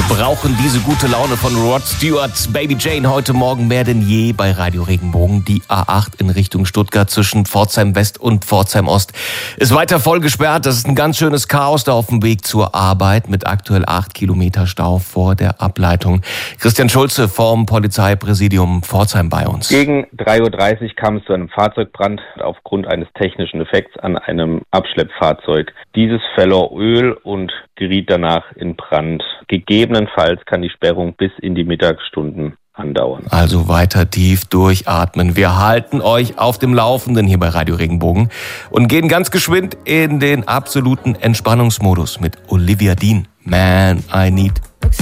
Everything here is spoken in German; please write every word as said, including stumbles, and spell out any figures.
brauchen diese gute Laune von Rod Stewart. Baby Jane heute Morgen mehr denn je bei Radio Regenbogen. Die A acht in Richtung Stuttgart zwischen Pforzheim West und Pforzheim Ost ist weiter voll gesperrt. Das ist ein ganz schönes Chaos da auf dem Weg zur Arbeit mit aktuell acht Kilometer Stau vor der Ableitung. Christian Schulze vom Polizeipräsidium Pforzheim bei uns. Gegen drei Uhr dreißig kam es zu einem Fahrzeugbrand aufgrund eines technischen Effekts an einem Abschleppfahrzeug. Dieses verlor Öl und geriet danach in Brand. Gegebenenfalls kann die Sperrung bis in die Mittagsstunden andauern. Also weiter tief durchatmen. Wir halten euch auf dem Laufenden hier bei Radio Regenbogen und gehen ganz geschwind in den absoluten Entspannungsmodus mit Olivia Dean. Man, I need